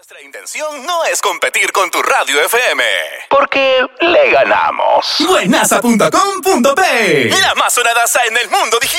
Nuestra intención no es competir con tu radio FM, porque le ganamos. Buenaza.com.p, la más sonadaza en el mundo digital.